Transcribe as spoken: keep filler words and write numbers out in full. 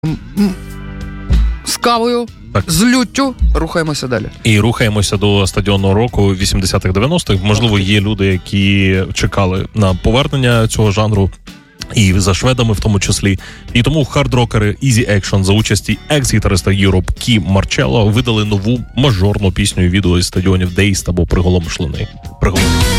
з кавою, так. з люттю. Рухаємося далі. І рухаємося до стадіонного року вісімдесятих-дев'яностих. Можливо, є люди, які чекали на повернення цього жанру. І за шведами в тому числі. І тому хард-рокери Easy Action за участі екс-гітариста Europe Кі Марчелло видали нову мажорну пісню і відео із стадіонів Дейст або Приголомшлений. Приголомшлений.